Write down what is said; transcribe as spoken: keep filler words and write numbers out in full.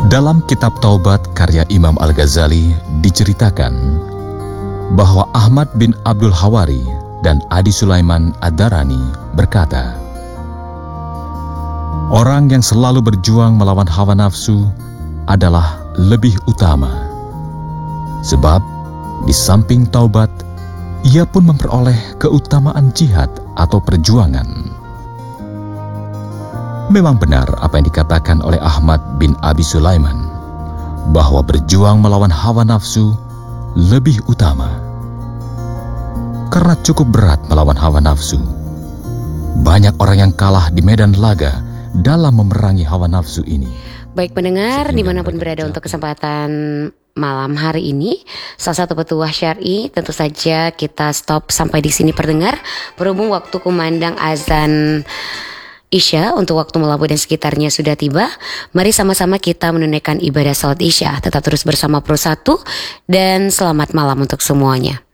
Dalam kitab Taubat karya Imam Al-Ghazali diceritakan bahwa Ahmad bin Abdul Hawari dan Adi Sulaiman Ad-Darani berkata, orang yang selalu berjuang melawan hawa nafsu adalah lebih utama. Sebab di samping taubat, ia pun memperoleh keutamaan jihad atau perjuangan. Memang benar apa yang dikatakan oleh Ahmad bin Abi Sulaiman, bahwa berjuang melawan hawa nafsu lebih utama. Karena cukup berat melawan hawa nafsu. Banyak orang yang kalah di medan laga dalam memerangi hawa nafsu ini. Baik pendengar, dimanapun berada untuk kesempatan malam hari ini, salah satu petuah syar'i, tentu saja kita stop sampai di sini pendengar. Berhubung waktu kumandang azan Isya untuk waktu Melabu dan sekitarnya sudah tiba, mari sama-sama kita menunaikan ibadah salat Isya. Tetap terus bersama Pro satu dan selamat malam untuk semuanya.